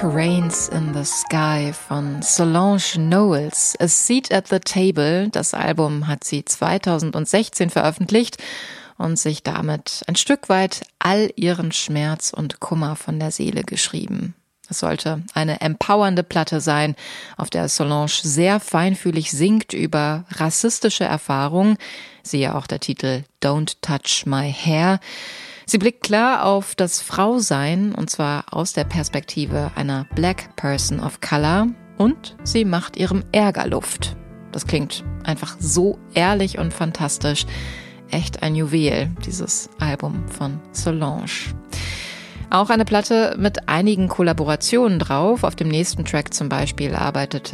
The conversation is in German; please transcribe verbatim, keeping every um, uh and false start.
Rains in the Sky von Solange Knowles. A Seat at the Table, das Album hat sie zweitausendsechzehn veröffentlicht und sich damit ein Stück weit all ihren Schmerz und Kummer von der Seele geschrieben. Es sollte eine empowernde Platte sein, auf der Solange sehr feinfühlig singt über rassistische Erfahrungen, siehe auch der Titel Don't Touch My Hair. Sie blickt klar auf das Frausein, und zwar aus der Perspektive einer Black Person of Color, und sie macht ihrem Ärger Luft. Das klingt einfach so ehrlich und fantastisch. Echt ein Juwel, dieses Album von Solange. Auch eine Platte mit einigen Kollaborationen drauf. Auf dem nächsten Track zum Beispiel arbeitet